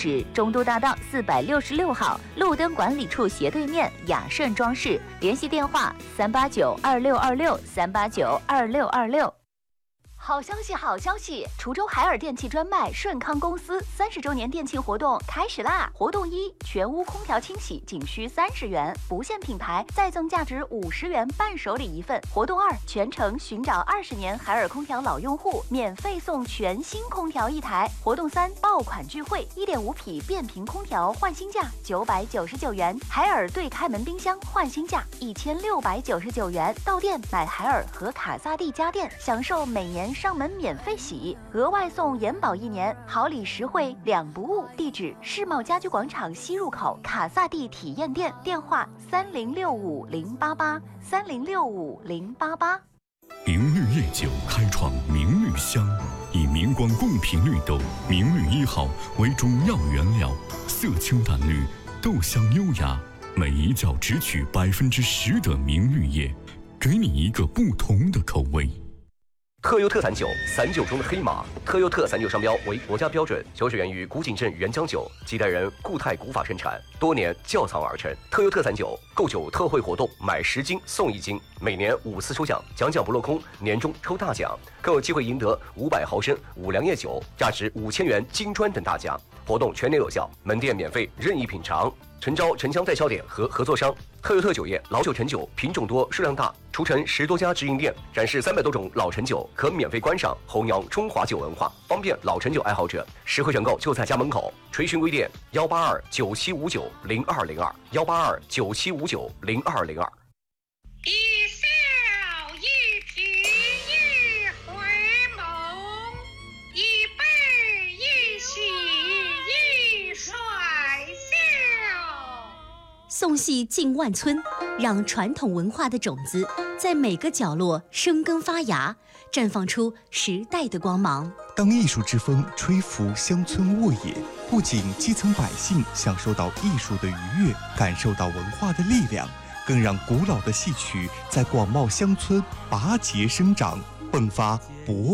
址：中都大道466号，路灯管理处斜对面，雅盛装饰。联系电话：3892626，3892626。好消息，好消息！滁州海尔电器专卖顺康公司30周年店庆活动开始啦！活动1，全屋空调清洗仅需30元，不限品牌，再赠价值50元伴手礼1份。活动2，全程寻找20年海尔空调老用户，免费送全新空调1台。活动3，爆款聚会，1.5匹变频空调换新价999元，海尔对开门冰箱换新价1699元。到店买海尔和卡萨帝家电，享受每年上门免费洗，额外送延保1年，好礼实惠2不误。地址：世贸家居广场西入口卡萨帝体验店，电话30650883065088。 明绿夜酒开创明绿香，以明光贡品绿豆明绿1号为主要原料，色清淡绿，豆香优雅，每一角只取10%的明绿叶，给你一个不同的口味。 特优特产酒，散酒中的黑马。特优特散酒商标为国家标准，酒水源于古井镇原浆酒，几代人固态古法生产，多年窖藏而成。特优特散酒购酒特惠活动，买10斤送1斤，每年5次抽奖，奖不落空，年终抽大奖，更有机会赢得500毫升五粮液酒，价值5000元金砖等大奖。活动全年有效，门店免费任意品尝。诚招城乡代销点和合作商。特优特酒业老酒陈酒品种多数量大，除城10多家直营店，展示300多种老陈酒，可免费观赏，弘扬中华酒文化，方便老陈酒爱好者。实惠选购就在家门口。垂询微店182975902，182975902。 一笑一颦一回眸，一悲一喜一甩笑。 宋戏进万村，让传统文化的种子在每个角落生根发芽，绽放出时代的光芒。 当艺术之风吹拂乡村沃野，不仅基层百姓享受到艺术的愉悦，感受到文化的力量，更让古老的戏曲在广袤乡村拔节生长，迸发勃